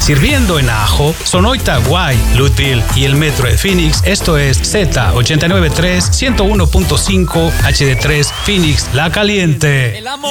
sirviendo en Ajo, Sonoita, Guay, Lutville y el Metro de Phoenix. Esto es Z893 101.5 HD3 Phoenix La Caliente. El amor